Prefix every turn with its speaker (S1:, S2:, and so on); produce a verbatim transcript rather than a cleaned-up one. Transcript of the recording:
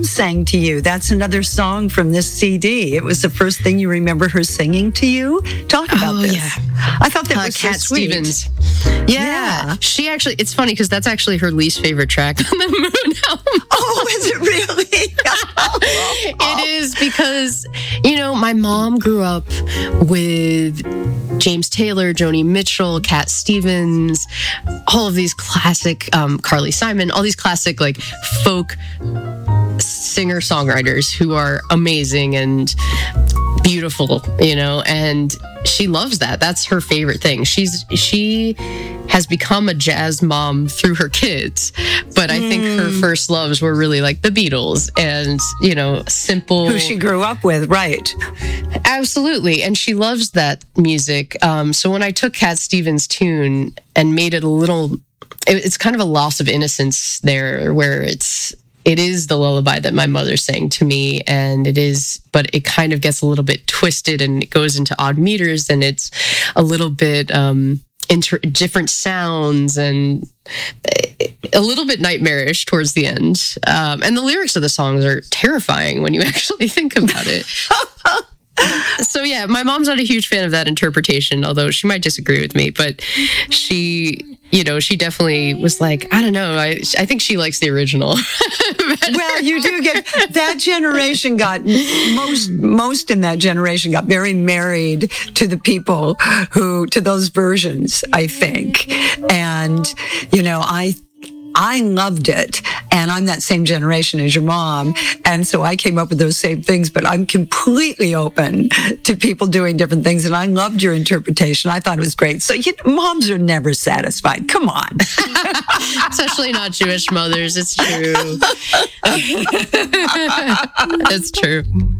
S1: sang to you. That's another song from this C D. It was the first thing you remember her singing to you. Talk about
S2: oh,
S1: this.
S2: Yeah.
S1: I thought that
S2: uh,
S1: was
S2: Cat
S1: so sweet.
S2: Stevens. Yeah. yeah. She actually, it's funny because that's actually her least favorite track on the Moon album.
S1: Oh, is it really?
S2: It is because, you know, my mom grew up with James Taylor, Joni Mitchell, Cat Stevens, all of these classic, um, Carly Simon, all these classic like folk singer-songwriters who are amazing and beautiful, you know, and she loves that. That's her favorite thing. She's she has become a jazz mom through her kids, but I mm. think her first loves were really like the Beatles and, you know, simple.
S1: Who she grew up with, right?
S2: Absolutely, and she loves that music. Um, so when I took Cat Stevens' tune and made it a little, it, it's kind of a loss of innocence there, where it's. It is the lullaby that my mother sang to me, and it is, but it kind of gets a little bit twisted and it goes into odd meters, and it's a little bit um, inter- different sounds and a little bit nightmarish towards the end. Um, and the lyrics of the songs are terrifying when you actually think about it. So yeah, my mom's not a huge fan of that interpretation, although she might disagree with me, but she, you know, she definitely was like, I don't know, I I think she likes the original.
S1: Well, you do get, that generation got, most most in that generation got very married to the people who, to those versions, I think. And, you know, I I loved it, and I'm that same generation as your mom, and so I came up with those same things, but I'm completely open to people doing different things, and I loved your interpretation. I thought it was great. So you know, moms are never satisfied. Come on.
S2: Especially not Jewish mothers. It's true. It's true.